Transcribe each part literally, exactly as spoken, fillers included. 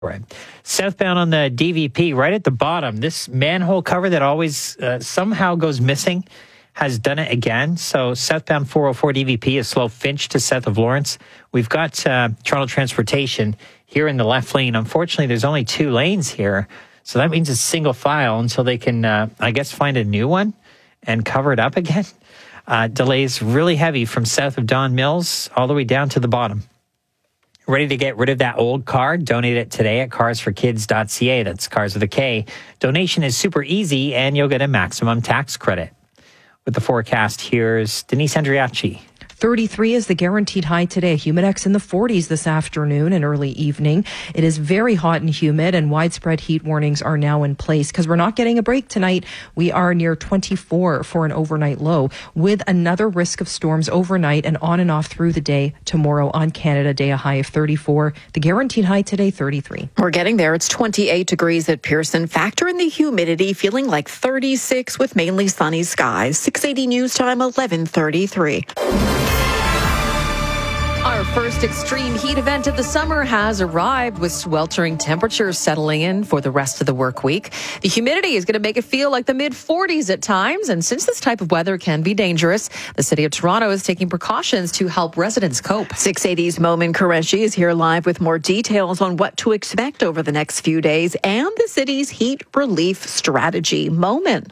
Right. Southbound on the D V P, right at the bottom, this manhole cover that always uh, somehow goes missing has done it again. So southbound four oh four D V P is slow Finch to south of Lawrence. We've got uh, Toronto Transportation here in the left lane. Unfortunately, there's only two lanes here. So that means it's single file until they can, uh, I guess, find a new one and cover it up again. Uh, delays really heavy from south of Don Mills all the way down to the bottom. Ready to get rid of that old car? Donate it today at cars for kids dot c a. That's cars with a K. Donation is super easy, and you'll get a maximum tax credit. With the forecast, here's Denise Andriachi. thirty-three is the guaranteed high today. Humidex in the forties this afternoon and early evening. It is very hot and humid, and widespread heat warnings are now in place because we're not getting a break tonight. We are near twenty-four for an overnight low, with another risk of storms overnight and on and off through the day. Tomorrow on Canada Day, a high of thirty-four. The guaranteed high today, thirty-three. We're getting there. It's twenty-eight degrees at Pearson. Factor in the humidity, feeling like thirty-six with mainly sunny skies. six eighty News Time, eleven thirty-three. Our first extreme heat event of the summer has arrived, with sweltering temperatures settling in for the rest of the work week. The humidity is going to make it feel like the mid forties at times, and since this type of weather can be dangerous, the City of Toronto is taking precautions to help residents cope. six eighty's Momin Qureshi is here live with more details on what to expect over the next few days and the city's heat relief strategy. Momin.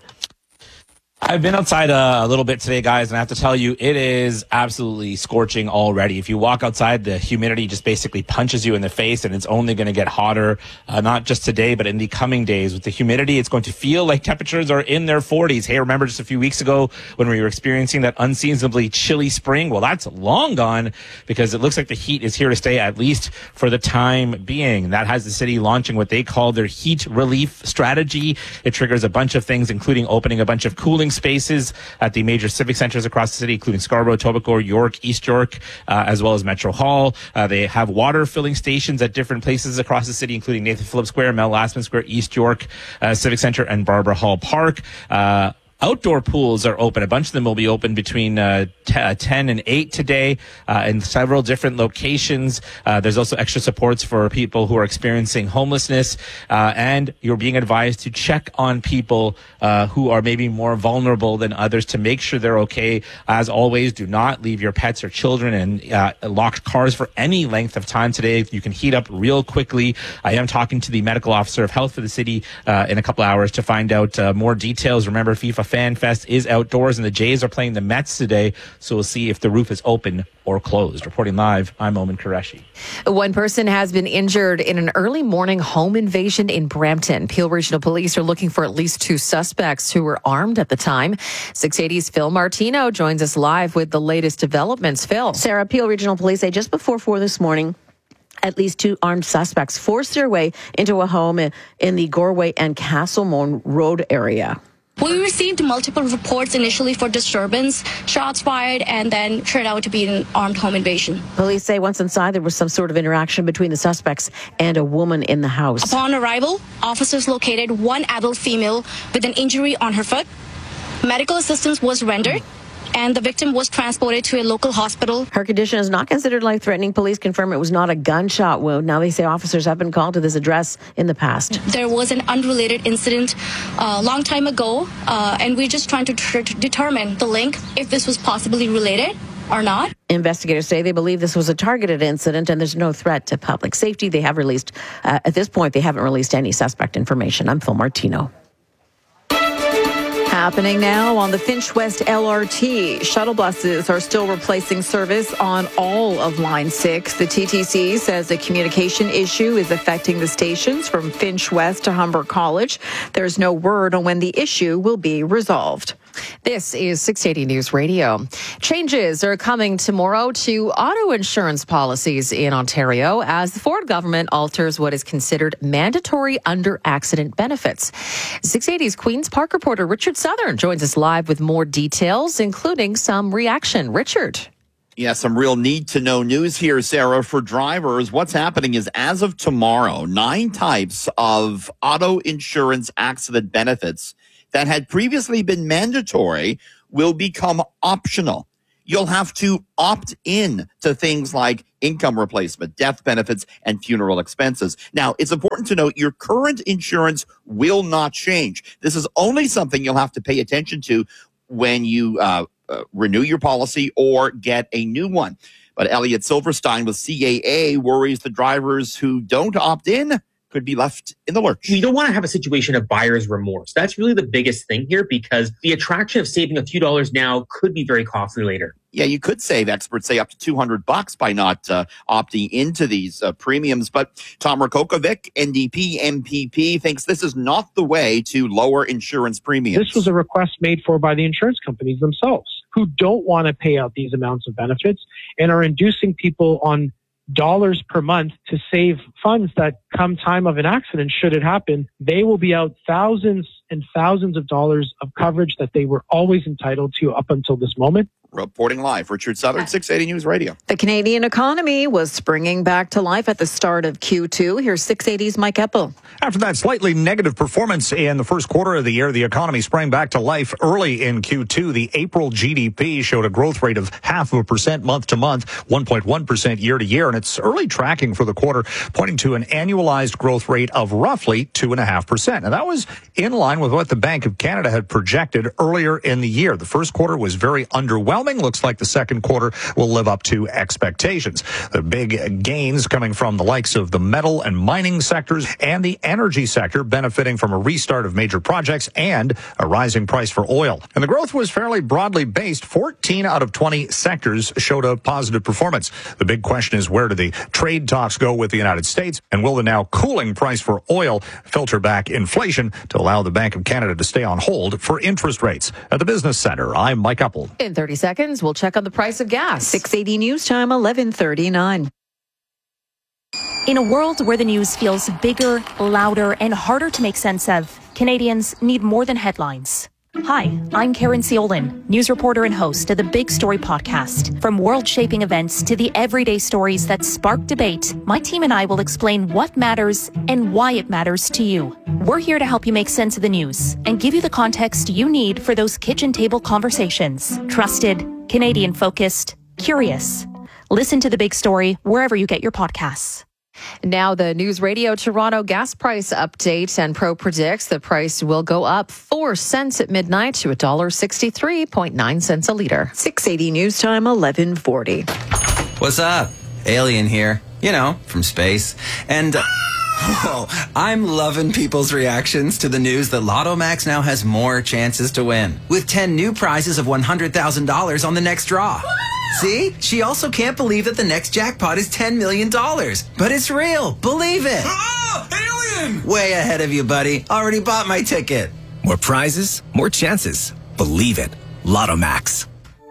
I've been outside uh, a little bit today, guys, and I have to tell you, it is absolutely scorching already. If you walk outside, the humidity just basically punches you in the face, and it's only going to get hotter, uh, not just today, but in the coming days. With the humidity, it's going to feel like temperatures are in their forties. Hey, remember just a few weeks ago when we were experiencing that unseasonably chilly spring? Well, that's long gone, because it looks like the heat is here to stay, at least for the time being. That has the city launching what they call their heat relief strategy. It triggers a bunch of things, including opening a bunch of cooling spaces at the major civic centers across the city, including Scarborough, Etobicoke, York, East York, uh, as well as Metro Hall. Uh, they have water filling stations at different places across the city, including Nathan Phillips Square, Mel Lastman Square, East York uh, Civic Center, and Barbara Hall Park. Uh, Outdoor pools are open. A bunch of them will be open between uh, t- uh, ten and eight today uh, in several different locations. Uh, there's also extra supports for people who are experiencing homelessness. Uh, and you're being advised to check on people uh, who are maybe more vulnerable than others to make sure they're okay. As always, do not leave your pets or children in uh, locked cars for any length of time today. You can heat up real quickly. I am talking to the medical officer of health for the city uh, in a couple hours to find out uh, more details. Remember, FIFA Fan Fest is outdoors, and the Jays are playing the Mets today, so we'll see if the roof is open or closed. Reporting live, I'm Momin Qureshi. One person has been injured in an early morning home invasion in Brampton. Peel Regional Police are looking for at least two suspects who were armed at the time. six eighty's Phil Martino joins us live with the latest developments. Phil. Sarah, Peel Regional Police say just before four this morning, at least two armed suspects forced their way into a home in the Goreway and Castlemone Road area. We received multiple reports initially for disturbance, shots fired, and then turned out to be an armed home invasion. Police say once inside, there was some sort of interaction between the suspects and a woman in the house. Upon arrival, officers located one adult female with an injury on her foot. Medical assistance was rendered, and the victim was transported to a local hospital. Her condition is not considered life-threatening. Police confirm it was not a gunshot wound. Now they say officers have been called to this address in the past. There was an unrelated incident a long time ago, uh, and we're just trying to tr- determine the link, if this was possibly related or not. Investigators say they believe this was a targeted incident and there's no threat to public safety. They have released, uh, at this point, they haven't released any suspect information. I'm Phil Martino. Happening now on the Finch West L R T. Shuttle buses are still replacing service on all of Line six. The T T C says a communication issue is affecting the stations from Finch West to Humber College. There's no word on when the issue will be resolved. This is six eighty News Radio. Changes are coming tomorrow to auto insurance policies in Ontario as the Ford government alters what is considered mandatory under-accident benefits. six eighty's Queen's Park reporter Richard Southern joins us live with more details, including some reaction. Richard. Yeah, some real need-to-know news here, Sarah, for drivers. What's happening is, as of tomorrow, nine types of auto insurance accident benefits that had previously been mandatory will become optional. you'll have to opt in to things like income replacement, death benefits, and funeral expenses. Now, it's important to note your current insurance will not change. This is only something you'll have to pay attention to when you uh, uh, renew your policy or get a new one. But Elliot Silverstein with C A A worries the drivers who don't opt in could be left in the lurch. You don't want to have a situation of buyer's remorse. That's really the biggest thing here, because the attraction of saving a few dollars now could be very costly later. Yeah, you could save, experts say, up to two hundred bucks by not uh, opting into these uh, premiums. But Tom Rakokovic, N D P M P P, thinks this is not the way to lower insurance premiums. This was a request made for by the insurance companies themselves, who don't want to pay out these amounts of benefits and are inducing people on dollars per month to save funds that come time of an accident, should it happen, they will be out thousands and thousands of dollars of coverage that they were always entitled to up until this moment. Reporting live, Richard Southern, six eighty News Radio. The Canadian economy was springing back to life at the start of Q two. Here's six eighty's Mike Eppel. After that slightly negative performance in the first quarter of the year, the economy sprang back to life early in Q two. The April G D P showed a growth rate of half of a percent month to month, one point one percent year to year, and it's early tracking for the quarter, pointing to an annualized growth rate of roughly two point five percent. And that was in line with what the Bank of Canada had projected earlier in the year. The first quarter was very underwhelming. Looks like the second quarter will live up to expectations. The big gains coming from the likes of the metal and mining sectors and the energy sector, benefiting from a restart of major projects and a rising price for oil. And the growth was fairly broadly based. fourteen out of twenty sectors showed a positive performance. The big question is, where do the trade talks go with the United States? And will the now cooling price for oil filter back inflation to allow the Bank of Canada to stay on hold for interest rates? At the Business Center, I'm Mike Eppel. In thirty seconds, we'll check on the price of gas. six eighty News Time, eleven thirty-nine. In a world where the news feels bigger, louder, and harder to make sense of, Canadians need more than headlines. Hi, I'm Karen Ciolin, news reporter and host of the Big Story podcast. From world-shaping events to the everyday stories that spark debate, my team and I will explain what matters and why it matters to you. We're here to help you make sense of the news and give you the context you need for those kitchen table conversations. Trusted, Canadian-focused, curious. Listen to The Big Story wherever you get your podcasts. Now the News Radio Toronto gas price update, and Pro predicts the price will go up four cents at midnight to one dollar sixty-three point nine cents a litre. six eighty News Time, eleven forty. What's up? Alien here. You know, from space. And... Uh, whoa, I'm loving people's reactions to the news that Lotto Max now has more chances to win, with ten new prizes of one hundred thousand dollars on the next draw. See? She also can't believe that the next jackpot is ten million dollars. But it's real. Believe it. Oh, alien! Way ahead of you, buddy. Already bought my ticket. More prizes, more chances. Believe it. Lotto Max.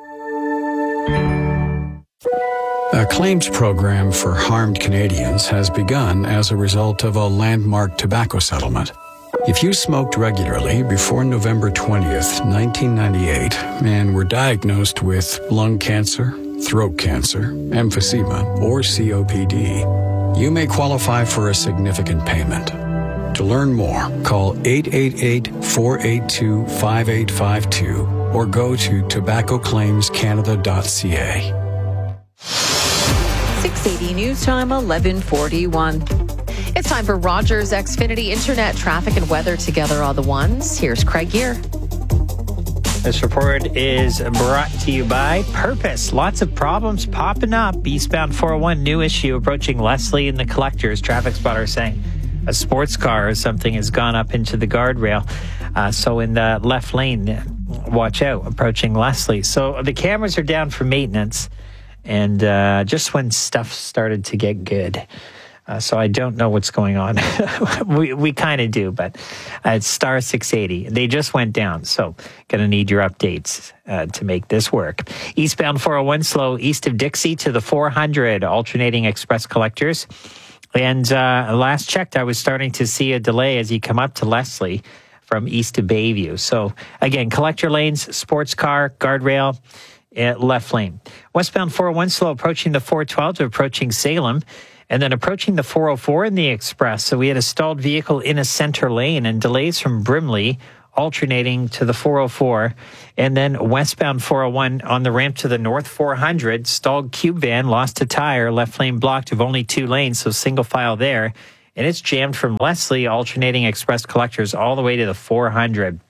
A claims program for harmed Canadians has begun as a result of a landmark tobacco settlement. If you smoked regularly before November twentieth, nineteen ninety-eight, and were diagnosed with lung cancer, throat cancer, emphysema, or C O P D, you may qualify for a significant payment. To learn more, call eight eight eight, four eight two, five eight five two or go to tobacco claims canada dot c a. six eighty News Time, eleven forty-one. It's time for Rogers Xfinity Internet traffic and weather together on the ones. Here's Craig Gear. This report is brought to you by Purpose. Lots of problems popping up. Eastbound four oh one, new issue approaching Leslie and the Collectors. Traffic spotter saying a sports car or something has gone up into the guardrail. Uh, so in the left lane, watch out, approaching Leslie. So the cameras are down for maintenance. And uh, just when stuff started to get good. Uh, so I don't know what's going on. we we kind of do, but uh, it's star six eighty. They just went down, so going to need your updates uh, to make this work. Eastbound four oh one, slow east of Dixie to the four hundred, alternating express Collectors. And uh, last checked, I was starting to see a delay as you come up to Leslie from east to Bayview. So again, collector lanes, sports car, guardrail, uh, left lane. Westbound four oh one, slow approaching the four twelve to approaching Salem. And then approaching the four oh four in the express. So we had a stalled vehicle in a center lane and delays from Brimley alternating to the four oh four. And then westbound four oh one on the ramp to the north four hundred. Stalled cube van, lost a tire, left lane blocked of only two lanes, so single file there. And it's jammed from Leslie, alternating express collectors all the way to the four hundred.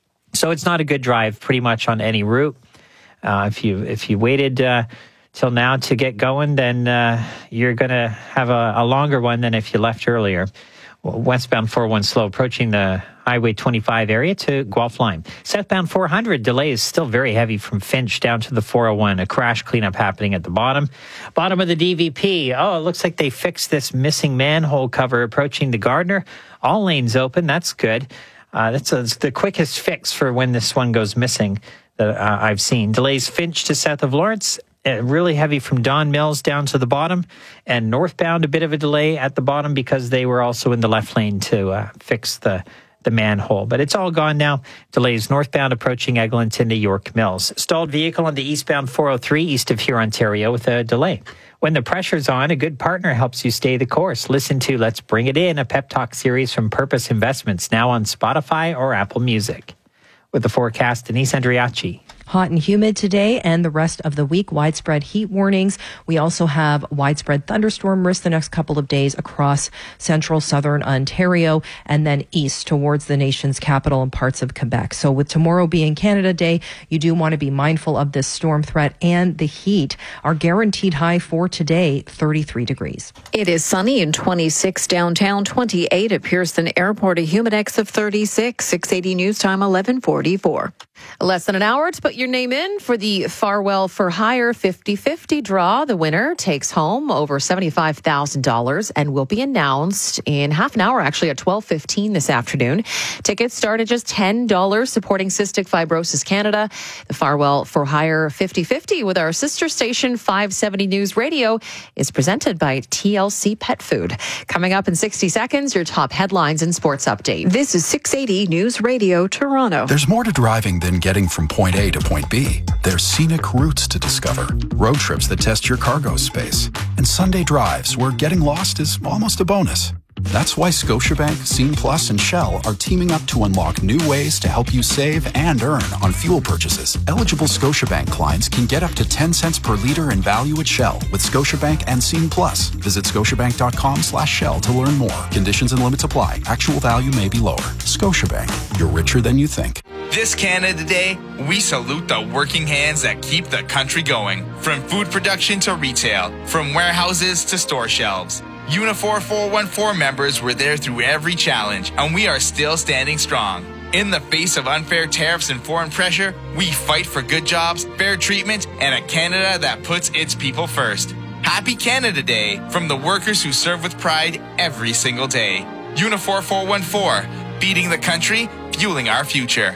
So it's not a good drive pretty much on any route. Uh, if you if you waited uh, till now to get going, then uh, you're going to have a, a longer one than if you left earlier. Well, westbound four oh one slow, approaching the Highway twenty-five area to Guelph Line. Southbound four hundred, delay is still very heavy from Finch down to the four oh one. A crash cleanup happening at the bottom. Bottom of the D V P. Oh, it looks like they fixed this missing manhole cover approaching the Gardner. All lanes open. That's good. Uh, that's, a, that's the quickest fix for when this one goes missing that uh, I've seen. Delays Finch to south of Lawrence. Uh, really heavy from Don Mills down to the bottom, and northbound a bit of a delay at the bottom because they were also in the left lane to uh, fix the the manhole. But it's all gone now. Delays northbound approaching Eglinton to York Mills. Stalled vehicle on the eastbound four oh three east of here, Ontario with a delay. When the pressure's on, a good partner helps you stay the course. Listen to Let's Bring It In, a pep talk series from Purpose Investments, now on Spotify or Apple Music. With the forecast, Denise Andriachi. Hot and humid today and the rest of the week. Widespread heat warnings. We also have widespread thunderstorm risk the next couple of days across central southern Ontario and then east towards the nation's capital and parts of Quebec. So with tomorrow being Canada Day, you do want to be mindful of this storm threat and the heat. Our guaranteed high for today, thirty-three degrees. It is sunny and twenty-six downtown, twenty-eight at Pearson Airport, a humidex of thirty-six. six eighty news time, eleven forty-four. Less than an hour to put your name in for the Farwell for Hire fifty-fifty draw. The winner takes home over seventy-five thousand dollars and will be announced in half an hour, actually at twelve fifteen this afternoon. Tickets start at just ten dollars, supporting Cystic Fibrosis Canada. The Farwell for Hire fifty-fifty with our sister station five seventy News Radio is presented by T L C Pet Food. Coming up in sixty seconds, your top headlines and sports update. This is six eighty News Radio Toronto. There's more to driving than getting from point A to point B. There's scenic routes to discover, road trips that test your cargo space, and Sunday drives where getting lost is almost a bonus. That's why Scotiabank, Scene Plus, and Shell are teaming up to unlock new ways to help you save and earn on fuel purchases. Eligible Scotiabank clients can get up to ten cents per liter in value at Shell with Scotiabank and Scene Plus. Visit scotiabank.com slash Shell to learn more. Conditions and limits apply. Actual value may be lower. Scotiabank. You're richer than you think. This Canada Day, we salute the working hands that keep the country going. From food production to retail, from warehouses to store shelves. Unifor four one four members were there through every challenge, and we are still standing strong. In the face of unfair tariffs and foreign pressure, we fight for good jobs, fair treatment, and a Canada that puts its people first. Happy Canada Day from the workers who serve with pride every single day. Unifor four one four, feeding the country, fueling our future.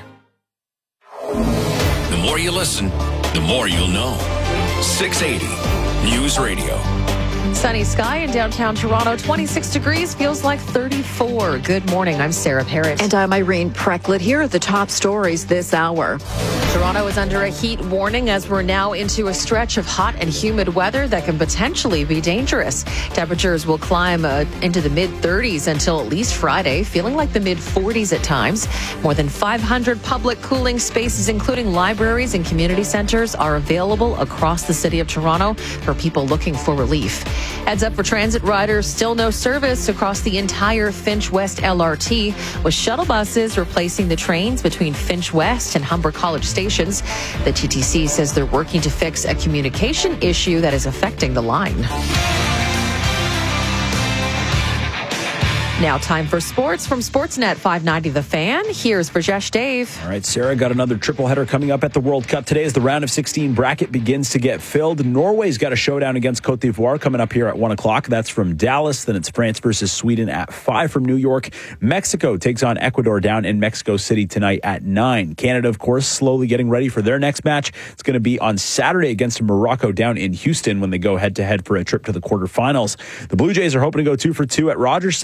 The more you listen, the more you'll know. six eighty News Radio. Sunny sky in downtown Toronto, twenty-six degrees, feels like thirty-four. Good morning, I'm Sarah Parrott. And I'm Irene Precklett. Here are the top stories this hour. Toronto is under a heat warning as we're now into a stretch of hot and humid weather that can potentially be dangerous. Temperatures will climb uh, into the mid thirties until at least Friday, feeling like the mid forties at times. More than five hundred public cooling spaces, including libraries and community centers, are available across the city of Toronto for people looking for relief. Heads up for transit riders, still no service across the entire Finch West L R T, with shuttle buses replacing the trains between Finch West and Humber College stations. The T T C says they're working to fix a communication issue that is affecting the line. Now time for sports from Sportsnet five ninety The Fan. Here's Brajesh Dave. All right, Sarah, got another triple header coming up at the World Cup today as the round of sixteen bracket begins to get filled. Norway's got a showdown against Cote d'Ivoire coming up here at one o'clock. That's from Dallas. Then it's France versus Sweden at five from New York. Mexico takes on Ecuador down in Mexico City tonight at nine. Canada, of course, slowly getting ready for their next match. It's going to be on Saturday against Morocco down in Houston when they go head-to-head for a trip to the quarterfinals. The Blue Jays are hoping to go two for two at Rogers Center against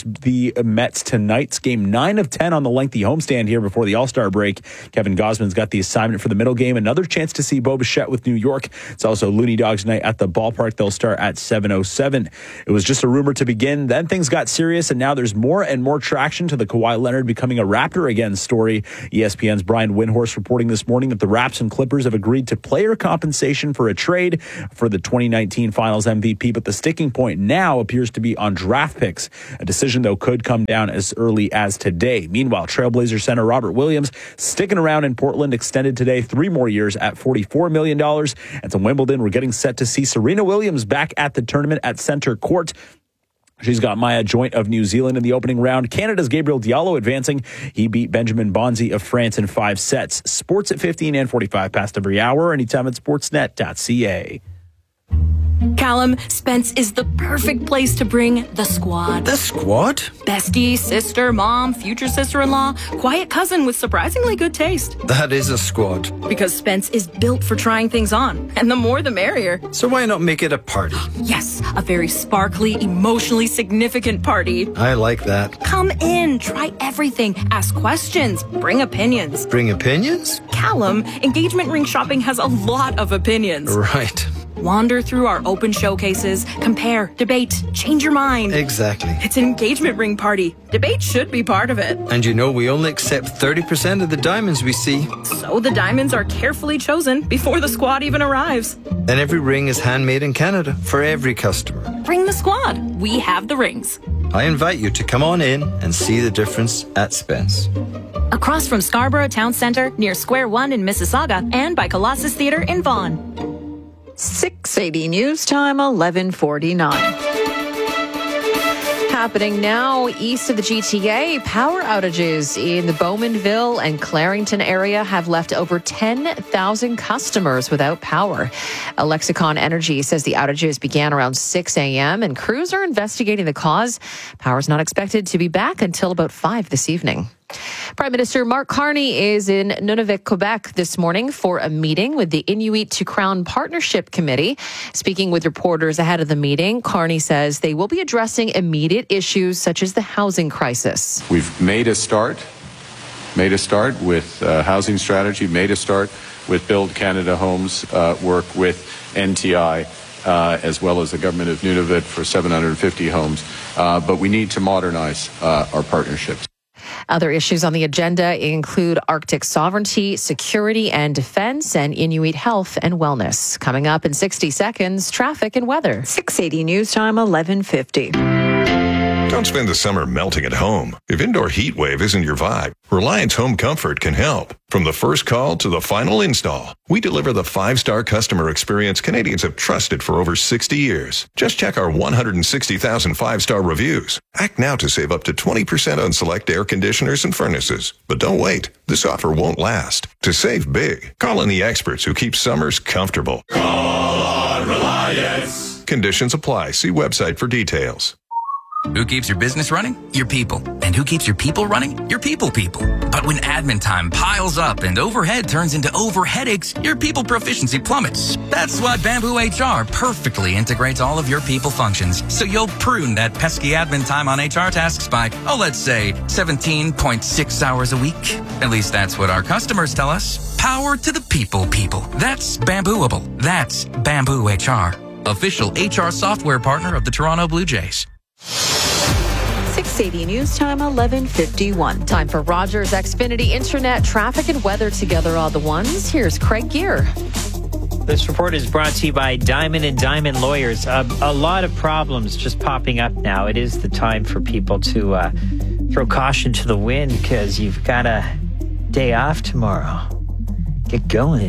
the Mets tonight's game nine of ten on the lengthy homestand here before the All-Star break. Kevin Gausman's got the assignment for the middle game. Another chance to see Bo Bichette with New York. It's also Looney Dogs night at the ballpark. They'll start at seven oh seven. It was just a rumor to begin. Then things got serious, and now there's more and more traction to the Kawhi Leonard becoming a Raptor again story. E S P N's Brian Windhorst reporting this morning that the Raps and Clippers have agreed to player compensation for a trade for the twenty nineteen Finals M V P, but the sticking point now appears to be on draft picks. A decision, though, could come down as early as today. Meanwhile, Trailblazer center Robert Williams sticking around in Portland, extended today three more years at forty-four million dollars. And to Wimbledon, we're getting set to see Serena Williams back at the tournament at center court. She's got Maya Joint of New Zealand in the opening round. Canada's Gabriel Diallo advancing. He beat Benjamin Bonzi of France in five sets. Sports at fifteen and forty-five past every hour. Anytime at sportsnet dot c a. Callum, Spence is the perfect place to bring the squad. The squad? Bestie, sister, mom, future sister-in-law, quiet cousin with surprisingly good taste. That is a squad. Because Spence is built for trying things on, and the more the merrier. So why not make it a party? Yes, a very sparkly, emotionally significant party. I like that. Come in, try everything, ask questions, bring opinions. Bring opinions? Callum, engagement ring shopping has a lot of opinions. Right. Wander through our open showcases, compare, debate, change your mind. Exactly. It's an engagement ring party. Debate should be part of it. And you know we only accept thirty percent of the diamonds we see. So the diamonds are carefully chosen before the squad even arrives. And every ring is handmade in Canada for every customer. Bring the squad. We have the rings. I invite you to come on in and see the difference at Spence. Across from Scarborough Town Centre, near Square One in Mississauga, and by Colossus Theatre in Vaughan. six eighty News Time, eleven forty-nine. Happening now east of the G T A, power outages in the Bowmanville and Clarington area have left over ten thousand customers without power. Alexicon Energy says the outages began around six a.m. and crews are investigating the cause. Power is not expected to be back until about five this evening. Prime Minister Mark Carney is in Nunavut, Quebec this morning for a meeting with the Inuit to Crown Partnership Committee. Speaking with reporters ahead of the meeting, Carney says they will be addressing immediate issues such as the housing crisis. We've made a start, made a start with uh, housing strategy, made a start with Build Canada Homes, uh, work with N T I, uh, as well as the government of Nunavut for seven hundred fifty homes. Uh, but we need to modernize uh, our partnerships. Other issues on the agenda include Arctic sovereignty, security and defense, and Inuit health and wellness. Coming up in sixty seconds, traffic and weather. six eighty News Time, eleven fifty. Don't spend the summer melting at home. If indoor heat wave isn't your vibe, Reliance Home Comfort can help. From the first call to the final install, we deliver the five-star customer experience Canadians have trusted for over sixty years. Just check our one hundred sixty thousand five-star reviews. Act now to save up to twenty percent on select air conditioners and furnaces. But don't wait. This offer won't last. To save big, call in the experts who keep summers comfortable. Call on Reliance. Conditions apply. See website for details. Who keeps your business running? Your people. And who keeps your people running? Your people people. But when admin time piles up and overhead turns into over headaches, your people proficiency plummets. That's why Bamboo H R perfectly integrates all of your people functions. So you'll prune that pesky admin time on H R tasks by, oh, let's say seventeen point six hours a week. At least that's what our customers tell us. Power to the people people. That's Bambooable. That's Bamboo H R. Official H R software partner of the Toronto Blue Jays. six eighty News Time, eleven fifty-one. Time for Rogers Xfinity Internet, traffic and weather together all the ones. Here's Craig Gear. This report is brought to you by Diamond and Diamond Lawyers. Uh, a lot of problems just popping up now. It is the time for people to uh, throw caution to the wind because you've got a day off tomorrow. Get going.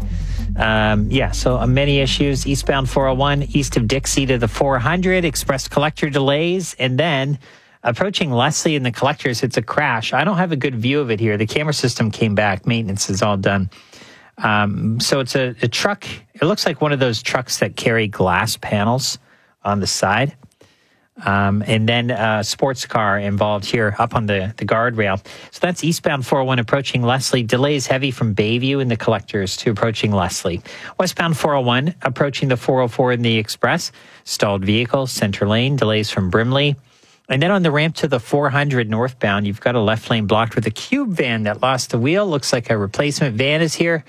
Um, yeah, so uh, many issues. Eastbound four oh one, east of Dixie to the four hundred, express collector delays, and then approaching Leslie and the collectors, it's a crash. I don't have a good view of it here. The camera system came back. Maintenance is all done. Um, so it's a, a truck. It looks like one of those trucks that carry glass panels on the side. Um, and then a sports car involved here up on the, the guardrail. So that's eastbound four oh one approaching Leslie. Delays heavy from Bayview in the collectors to approaching Leslie. Westbound four oh one approaching the four oh four in the express. Stalled vehicles, center lane. Delays from Brimley. And then on the ramp to the four hundred northbound, you've got a left lane blocked with a cube van that lost a wheel. Looks like a replacement van is here.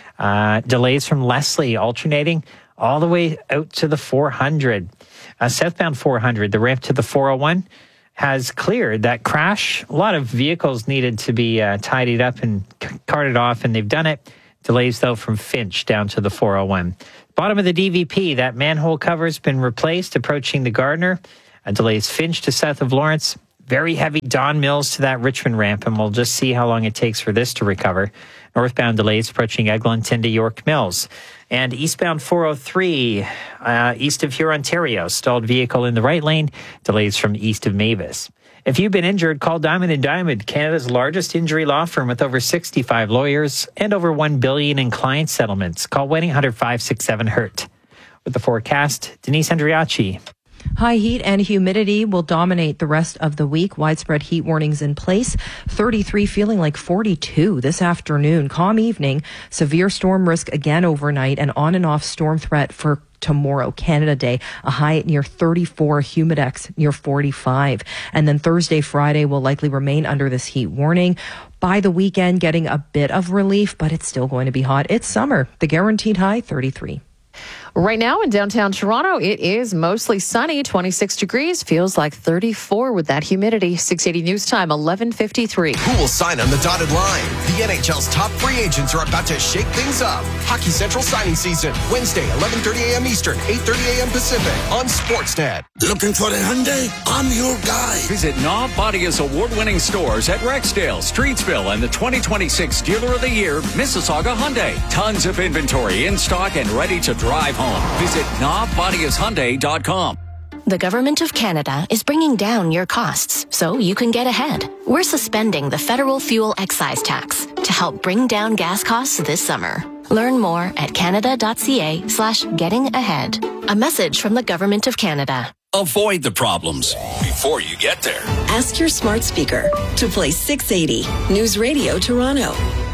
Uh, delays from Leslie alternating all the way out to the four hundred. Uh, southbound four hundred, the ramp to the four oh one has cleared that crash. A lot of vehicles needed to be uh, tidied up and c- carted off, and they've done it. Delays, though, from Finch down to the four oh one. Bottom of the D V P, that manhole cover's been replaced, approaching the Gardner. Uh, delays Finch to south of Lawrence. Very heavy Don Mills to that Richmond ramp, and we'll just see how long it takes for this to recover. Northbound delays approaching Eglinton to York Mills. And eastbound four oh three, uh, east of Huron, Ontario, stalled vehicle in the right lane, delays from east of Mavis. If you've been injured, call Diamond and Diamond, Canada's largest injury law firm with over sixty-five lawyers and over one billion dollars in client settlements. Call one eight hundred five six seven hurt. With the forecast, Denise Andriachi. High heat and humidity will dominate the rest of the week. Widespread heat warnings in place. thirty-three feeling like forty-two this afternoon. Calm evening. Severe storm risk again overnight and on and off storm threat for tomorrow, Canada Day. A high at near thirty-four, humidex near forty-five. And then Thursday, Friday will likely remain under this heat warning. By the weekend, getting a bit of relief, but it's still going to be hot. It's summer. The guaranteed high, thirty-three. Right now in downtown Toronto, it is mostly sunny, twenty-six degrees, feels like thirty-four with that humidity. six eighty News Time, eleven fifty-three. Who will sign on the dotted line? The N H L's top free agents are about to shake things up. Hockey Central signing season, Wednesday, eleven thirty a.m. Eastern, eight thirty a.m. Pacific on Sportsnet. Looking for a Hyundai? I'm your guy. Visit Knob Bodia's award-winning stores at Rexdale, Streetsville, and the twenty twenty-six Dealer of the Year, Mississauga Hyundai. Tons of inventory in stock and ready to drive home. Visit knob bodias hyundai dot com. The Government of Canada is bringing down your costs so you can get ahead. We're suspending the federal fuel excise tax to help bring down gas costs this summer. Learn more at canada.ca slash getting ahead. A message from the Government of Canada. Avoid the problems before you get there. Ask your smart speaker to play six eighty News Radio Toronto.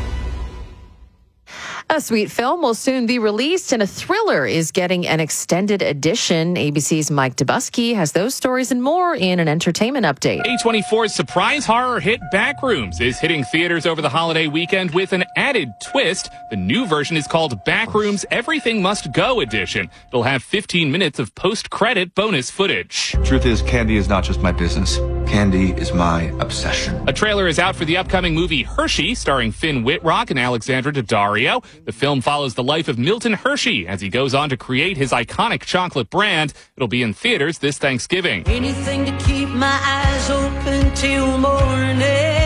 A sweet film will soon be released, and a thriller is getting an extended edition. A B C's Mike Dubusky has those stories and more in an entertainment update. A twenty-four's surprise horror hit Backrooms is hitting theaters over the holiday weekend with an added twist. The new version is called Backrooms Everything Must Go Edition. It'll have fifteen minutes of post-credit bonus footage. Truth is, candy is not just my business. Candy is my obsession. A trailer is out for the upcoming movie Hershey, starring Finn Wittrock and Alexandra Daddario. The film follows the life of Milton Hershey as he goes on to create his iconic chocolate brand. It'll be in theaters this Thanksgiving. Anything to keep my eyes open till morning.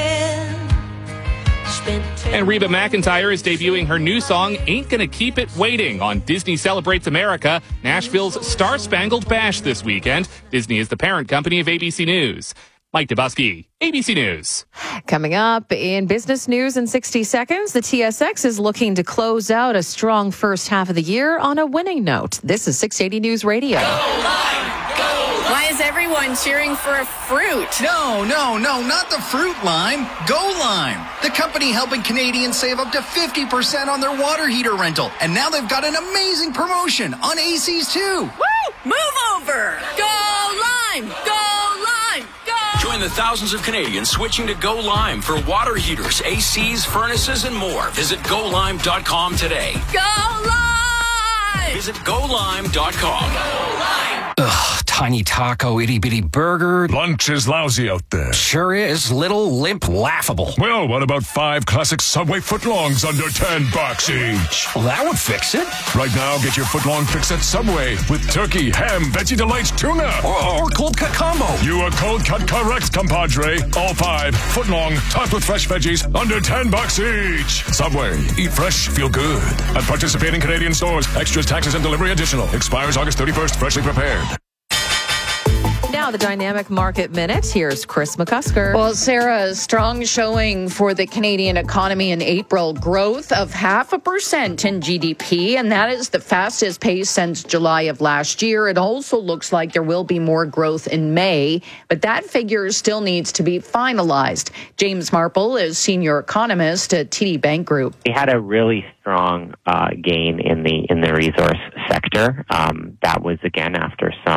And Reba McEntire is debuting her new song, Ain't Gonna Keep It Waiting, on Disney Celebrates America, Nashville's Star Spangled Bash this weekend. Disney is the parent company of A B C News. Mike Dubusky, A B C News. Coming up in business news in sixty seconds, the T S X is looking to close out a strong first half of the year on a winning note. This is six eighty News Radio. Go Lime! Go Lime! Why is everyone cheering for a fruit? No, no, no, not the fruit lime. Go Lime, the company helping Canadians save up to fifty percent on their water heater rental. And now they've got an amazing promotion on A Cs too. Woo! Move over! Go Lime! Go Lime! Go! Join the thousands of Canadians switching to Go Lime for water heaters, A Cs, furnaces, and more. Visit go lime dot com today. Go Lime! Visit go lime dot com. Go Lime! Ugh, tiny taco, itty bitty burger. Lunch is lousy out there. Sure is. Little, limp, laughable. Well, what about five classic Subway footlongs under ten bucks each? Well, that would fix it. Right now, get your footlong fix at Subway with turkey, ham, veggie delights, tuna. Or, or cold cut combo. You are cold cut correct, compadre. All five footlong, topped with fresh veggies, under ten bucks each. Subway. Eat fresh, feel good. At participating Canadian stores. Extras, taxes, and delivery additional. Expires August thirty-first. Freshly prepared. Now the Dynamic Market Minute. Here's Chris McCusker. Well, Sarah, a strong showing for the Canadian economy in April. Growth of half a percent in G D P, and that is the fastest pace since July of last year. It also looks like there will be more growth in May, but that figure still needs to be finalized. James Marple is senior economist at T D Bank Group. We had a really strong uh, gain in the in the resource sector. Um, that was again after some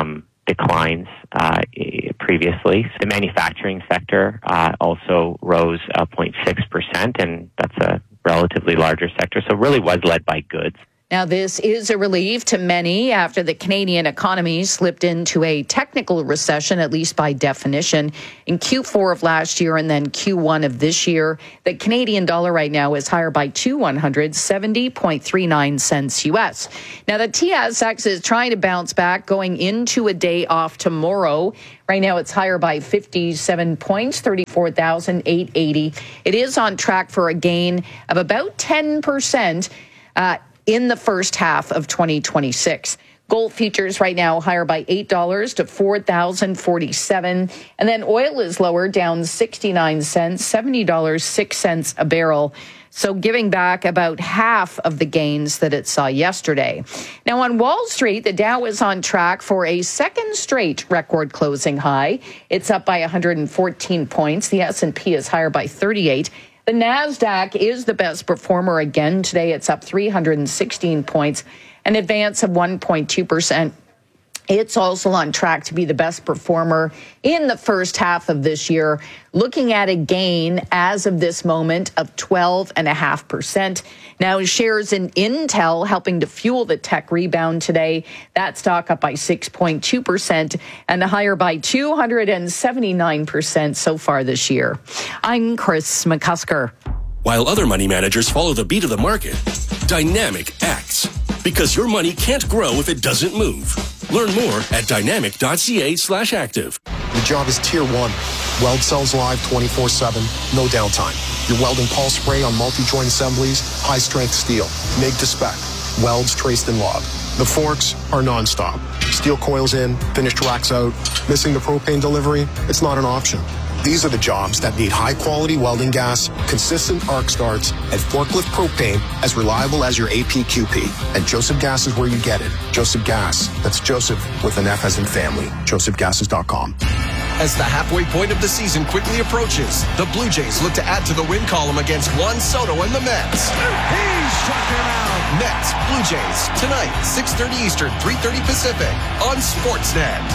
declines uh, previously. The manufacturing sector uh, also rose uh, zero point six percent, and that's a relatively larger sector, so really was led by goods. Now, this is a relief to many after the Canadian economy slipped into a technical recession, at least by definition, in Q four of last year and then Q one of this year. The Canadian dollar right now is higher by two one hundred seventy point three nine cents U S. Now, the T S X is trying to bounce back going into a day off tomorrow. Right now, it's higher by fifty-seven points, thirty-four thousand eight hundred eighty. It is on track for a gain of about ten percent. Uh, in the first half of twenty twenty-six. Gold futures right now higher by eight dollars to four thousand forty-seven dollars. And then oil is lower, down sixty-nine cents, seventy dollars and six cents a barrel. So giving back about half of the gains that it saw yesterday. Now on Wall Street, the Dow is on track for a second straight record closing high. It's up by one hundred fourteen points. The S and P is higher by thirty-eight. The NASDAQ is the best performer again today. It's up three hundred sixteen points, an advance of one point two percent. It's also on track to be the best performer in the first half of this year, looking at a gain as of this moment of twelve point five percent. Now, shares in Intel helping to fuel the tech rebound today. That stock up by six point two percent and higher by two hundred seventy-nine percent so far this year. I'm Chris McCusker. While other money managers follow the beat of the market, Dynamic acts. Because your money can't grow if it doesn't move. Learn more at dynamic.ca slash active. The job is tier one. Weld cells live twenty-four seven, no downtime. You're welding pulse spray on multi-joint assemblies, high-strength steel, M I G to spec, welds traced and logged. The forks are nonstop. Steel coils in, finished racks out. Missing the propane delivery? It's not an option. These are the jobs that need high-quality welding gas, consistent arc starts, and forklift propane as reliable as your A P Q P. And Joseph Gas is where you get it. Joseph Gas. That's Joseph with an F as in family. joseph gases dot com. As the halfway point of the season quickly approaches, the Blue Jays look to add to the win column against Juan Soto and the Mets. He struck him out. Mets, Blue Jays, tonight, six thirty Eastern, three thirty Pacific, on Sportsnet.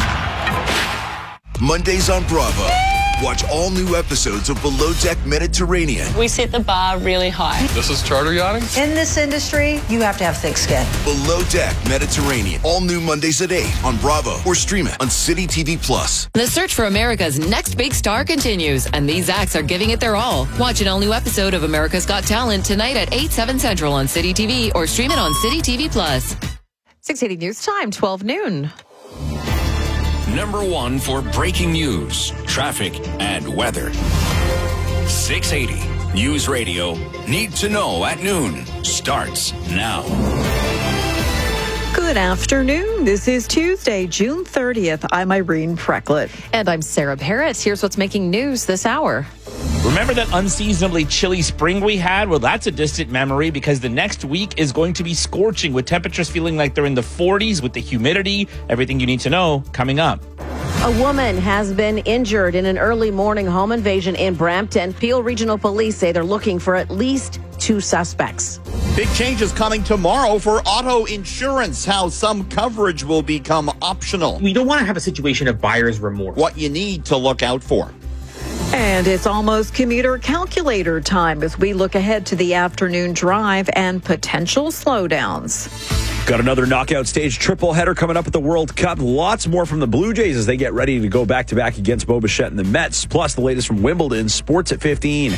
Mondays on Bravo. Watch all new episodes of Below Deck Mediterranean. We set the bar really high. This is charter yachting? In this industry, you have to have thick skin. Below Deck Mediterranean. All new Mondays at eight on Bravo or stream it on City T V Plus. The search for America's next big star continues, and these acts are giving it their all. Watch an all-new episode of America's Got Talent tonight at eight, seven Central on City T V or stream it on City T V Plus. six eighty News Time, twelve noon. Number one for breaking news, traffic, and weather. six eighty News Radio. Need to know at noon. Starts now. Good afternoon. This is Tuesday, June thirtieth. I'm Irene Frecklet. And I'm Sarah Parrott. Here's what's making news this hour. Remember that unseasonably chilly spring we had? Well, that's a distant memory because the next week is going to be scorching with temperatures feeling like they're in the forties with the humidity. Everything you need to know coming up. A woman has been injured in an early morning home invasion in Brampton. Peel Regional Police say they're looking for at least two suspects. Big changes coming tomorrow for auto insurance, how some coverage will become optional. We don't want to have a situation of buyer's remorse. What you need to look out for. And it's almost commuter calculator time as we look ahead to the afternoon drive and potential slowdowns. Got another knockout stage triple header coming up at the World Cup. Lots more from the Blue Jays as they get ready to go back-to-back against Bo Bichette and the Mets. Plus the latest from Wimbledon. Sports at fifteen.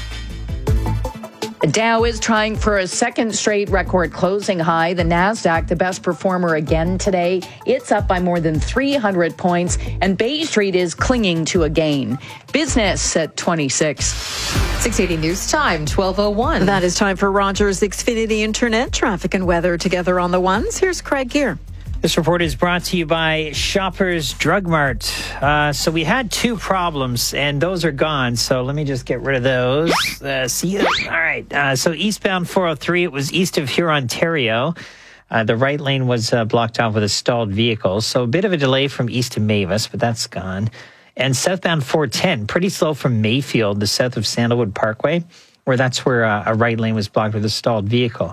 Dow is trying for a second straight record closing high. The NASDAQ, the best performer again today. It's up by more than three hundred points, and Bay Street is clinging to a gain. Business at twenty-six. six eighty News Time, twelve oh one. That is time for Rogers Xfinity Internet traffic and weather together on the ones. Here's Craig Gear. This report is brought to you by Shoppers Drug Mart. Uh, so we had two problems, and those are gone. So let me just get rid of those. Uh, see you. All right. Uh, so eastbound four oh three, it was east of Huron, Ontario. Uh, the right lane was uh, blocked off with a stalled vehicle. So a bit of a delay from east to Mavis, but that's gone. And southbound four ten, pretty slow from Mayfield to south of Sandalwood Parkway, where that's where uh, a right lane was blocked with a stalled vehicle.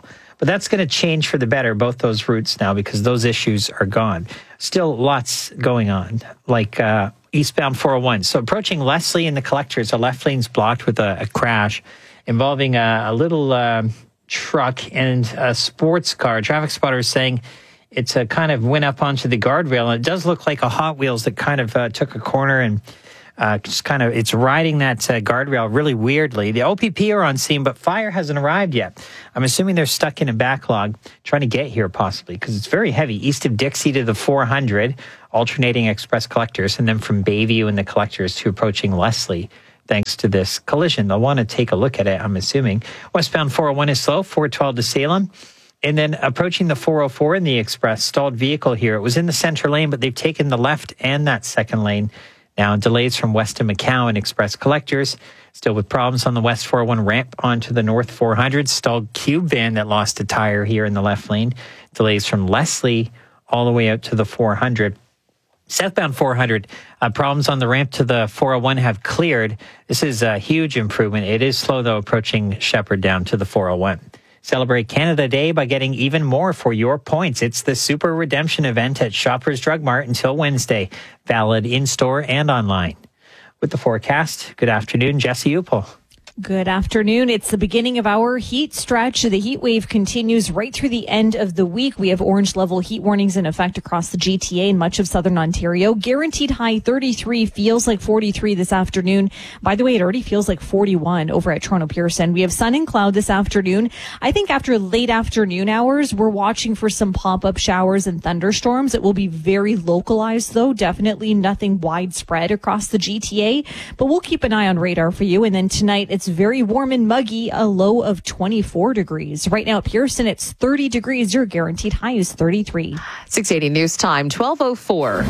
But that's going to change for the better, both those routes now, because those issues are gone. Still lots going on, like uh, eastbound four oh one. So approaching Leslie in the collectors, the left lane's blocked with a, a crash involving a, a little uh, truck and a sports car. Traffic spotter is saying it's a kind of went up onto the guardrail, and it does look like a Hot Wheels that kind of uh, took a corner and uh, just kind of, it's riding that uh, guardrail really weirdly. The O P P are on scene, but fire hasn't arrived yet. I'm assuming they're stuck in a backlog trying to get here possibly because it's very heavy. East of Dixie to the four hundred, alternating express collectors, and then from Bayview and the collectors to approaching Leslie. Thanks to this collision. They'll want to take a look at it, I'm assuming. Westbound four oh one is slow, four twelve to Salem. And then approaching the four oh four in the express, stalled vehicle here. It was in the center lane, but they've taken the left and that second lane. Now delays from west to McCowan express collectors. Still with problems on the west four oh one ramp onto the north four hundred. Stalled cube van that lost a tire here in the left lane. Delays from Leslie all the way out to the four hundred. Southbound four hundred, uh, problems on the ramp to the four oh one have cleared. This is a huge improvement. It is slow, though, approaching Shepherd down to the four oh one. Celebrate Canada Day by getting even more for your points. It's the Super Redemption event at Shoppers Drug Mart until Wednesday. Valid in-store and online. With the forecast, good afternoon, Jesse Upel. Good afternoon. It's the beginning of our heat stretch. The heat wave continues right through the end of the week. We have orange level heat warnings in effect across the G T A and much of southern Ontario. Guaranteed high thirty-three, feels like forty-three this afternoon. By the way, it already feels like forty-one over at Toronto Pearson. We have sun and cloud this afternoon. I think after late afternoon hours, we're watching for some pop-up showers and thunderstorms. It will be very localized, though. Definitely nothing widespread across the G T A, but we'll keep an eye on radar for you. And then tonight, it's very warm and muggy, a low of twenty-four degrees. Right now at Pearson, it's thirty degrees. Your guaranteed high is thirty-three. six eighty News Time, twelve oh four.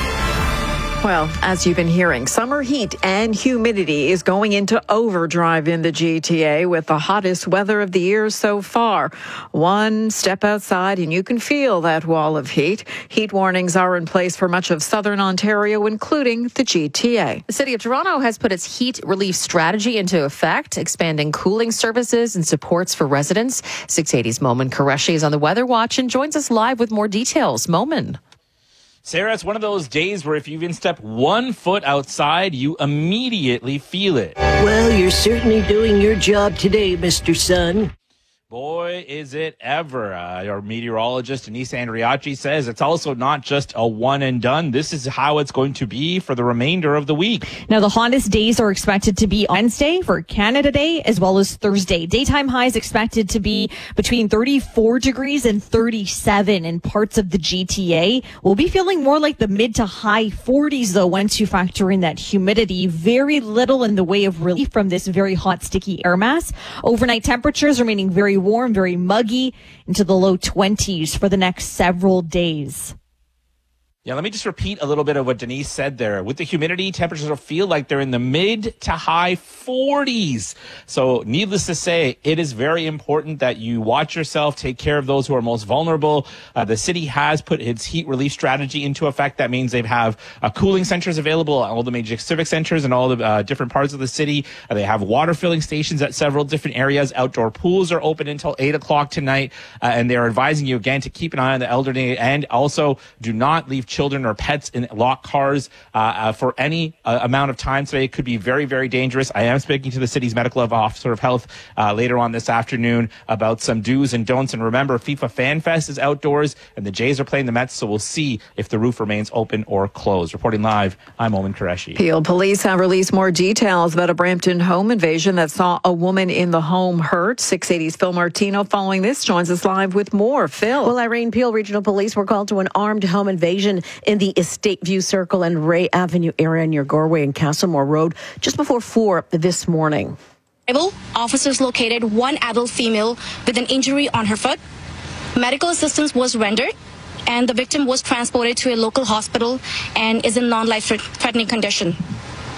Well, as you've been hearing, summer heat and humidity is going into overdrive in the G T A with the hottest weather of the year so far. One step outside and you can feel that wall of heat. Heat warnings are in place for much of southern Ontario, including the G T A. The City of Toronto has put its heat relief strategy into effect, expanding cooling services and supports for residents. six eighty's Momin Qureshi is on the Weather Watch and joins us live with more details. Momin. Sarah, it's one of those days where if you even step one foot outside, you immediately feel it. Well, you're certainly doing your job today, Mister Sun. Boy, is it ever. Uh, our meteorologist, Denise Andriacci, says it's also not just a one and done. This is how it's going to be for the remainder of the week. Now, the hottest days are expected to be Wednesday for Canada Day, as well as Thursday. Daytime highs expected to be between thirty-four degrees and thirty-seven in parts of the G T A. We'll be feeling more like the mid to high forties, though, once you factor in that humidity. Very little in the way of relief from this very hot, sticky air mass. Overnight temperatures remaining very warm, very muggy, into the low twenties for the next several days. Yeah, let me just repeat a little bit of what Denise said there. With the humidity, temperatures will feel like they're in the mid to high forties. So needless to say, it is very important that you watch yourself, take care of those who are most vulnerable. Uh, the city has put its heat relief strategy into effect. That means they have uh, cooling centers available at all the major civic centers and all the uh, different parts of the city. Uh, they have water filling stations at several different areas. Outdoor pools are open until eight o'clock tonight. Uh, and they're advising you again to keep an eye on the elderly and also do not leave children or pets in locked cars uh, uh, for any uh, amount of time today. It could be very, very dangerous. I am speaking to the city's medical officer of health uh, later on this afternoon about some do's and don'ts. And remember, FIFA Fan Fest is outdoors and the Jays are playing the Mets, so we'll see if the roof remains open or closed. Reporting live, I'm Momin Qureshi. Peel police have released more details about a Brampton home invasion that saw a woman in the home hurt. six eighty's Phil Martino following this joins us live with more. Phil. Well, Irene, Peel Regional Police were called to an armed home invasion in the Estate View Circle and Ray Avenue area near Gorway and Castlemore Road just before four this morning. Officers located one adult female with an injury on her foot. Medical assistance was rendered, and the victim was transported to a local hospital and is in non-life-threatening condition.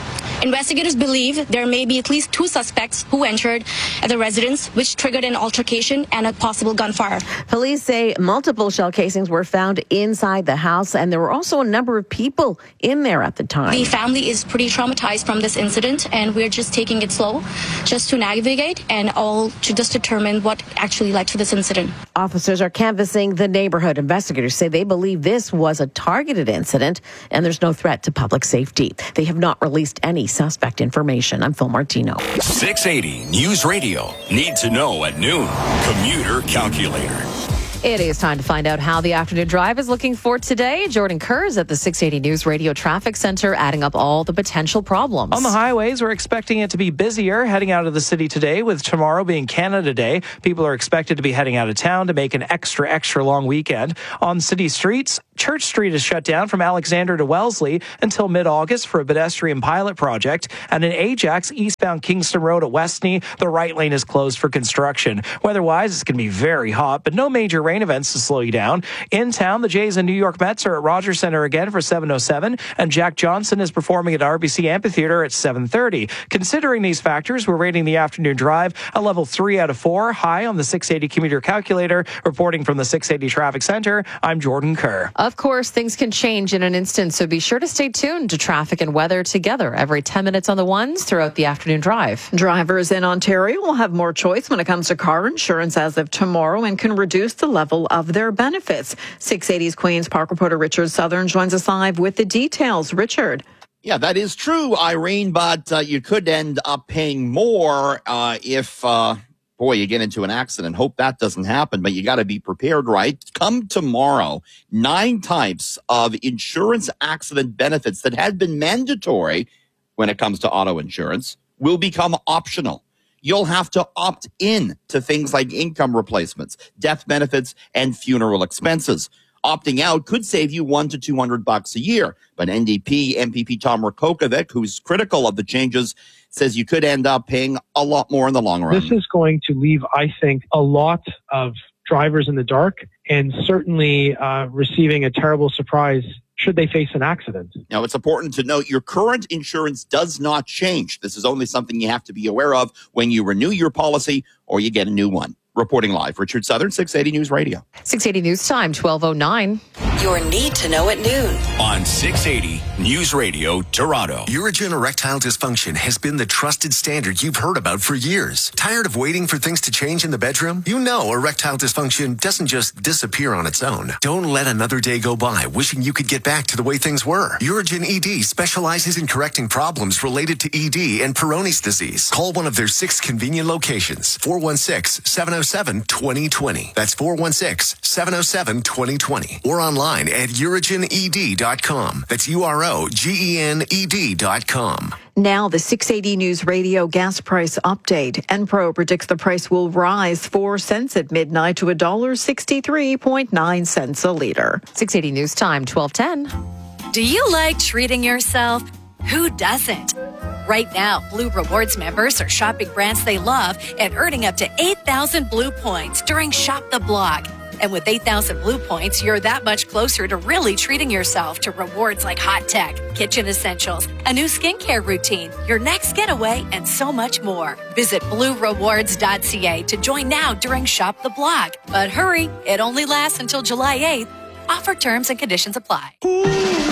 Investigators believe there may be at least two suspects who entered at the residence, which triggered an altercation and a possible gunfire. Police say multiple shell casings were found inside the house, and there were also a number of people in there at the time. The family is pretty traumatized from this incident, and we're just taking it slow, just to navigate and all to just determine what actually led to this incident. Officers are canvassing the neighborhood. Investigators say they believe this was a targeted incident, and there's no threat to public safety. They have not released any suspect information. I'm Phil Martino. six eighty News Radio. Need to know at noon. Commuter Calculator. It is time to find out how the afternoon drive is looking for today. Jordan Kerr is at the six eighty News Radio Traffic Center, adding up all the potential problems. On the highways, we're expecting it to be busier heading out of the city today, with tomorrow being Canada Day. People are expected to be heading out of town to make an extra, extra long weekend. On city streets, Church Street is shut down from Alexander to Wellesley until mid-August for a pedestrian pilot project. And in Ajax, eastbound Kingston Road at Westney, the right lane is closed for construction. Weather-wise, it's going to be very hot, but no major rain events to slow you down. In town, the Jays and New York Mets are at Rogers Center again for seven oh seven, and Jack Johnson is performing at R B C Amphitheater at seven thirty. Considering these factors, we're rating the afternoon drive a level three out of four, high on the six eighty commuter calculator. Reporting from the six eighty Traffic Center, I'm Jordan Kerr. Of course, things can change in an instant, so be sure to stay tuned to traffic and weather together every ten minutes on the ones throughout the afternoon drive. Drivers in Ontario will have more choice when it comes to car insurance as of tomorrow and can reduce the level of their benefits. six eighty's Queen's Park reporter Richard Southern joins us live with the details. Richard. Yeah, that is true, Irene, but uh, you could end up paying more uh, if, uh, boy, you get into an accident. Hope that doesn't happen, but you got to be prepared, right? Come tomorrow, nine types of insurance accident benefits that had been mandatory when it comes to auto insurance will become optional. You'll have to opt in to things like income replacements, death benefits, and funeral expenses. Opting out could save you one to two hundred bucks a year. But N D P M P P Tom Rakokovic, who's critical of the changes, says you could end up paying a lot more in the long run. This is going to leave, I think, a lot of drivers in the dark, and certainly uh, receiving a terrible surprise should they face an accident. Now, it's important to note your current insurance does not change. This is only something you have to be aware of when you renew your policy or you get a new one. Reporting live, Richard Southern, six eighty News Radio. six eighty News Time, twelve oh nine. Your need to know at noon. On six eighty News Radio Toronto. Urigen erectile dysfunction has been the trusted standard you've heard about for years. Tired of waiting for things to change in the bedroom? You know erectile dysfunction doesn't just disappear on its own. Don't let another day go by wishing you could get back to the way things were. Urigen E D specializes in correcting problems related to E D and Peyronie's disease. Call one of their six convenient locations. four one six, seven oh seven, two oh two oh. That's four one six, seven oh seven, two oh two oh. Or online at urigen e d dot com. That's U R O G E N E D dot com. Now, the six eighty News Radio gas price update. Enpro predicts the price will rise four cents at midnight to one dollar sixty-three point nine cents a liter. six eighty News Time, twelve ten. Do you like treating yourself? Who doesn't? Right now, Blue Rewards members are shopping brands they love and earning up to eight thousand Blue points during Shop the Block. And with eight thousand Blue points, you're that much closer to really treating yourself to rewards like hot tech, kitchen essentials, a new skincare routine, your next getaway, and so much more. Visit blue rewards dot c a to join now during Shop the Block. But hurry, it only lasts until July eighth. Offer terms and conditions apply.